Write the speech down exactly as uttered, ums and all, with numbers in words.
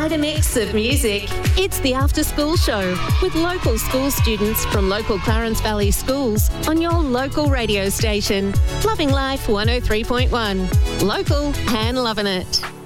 Vitamix of music. It's the After School Show with local school students from local Clarence Valley schools on your local radio station. Loving Life one oh three point one. Local and loving it.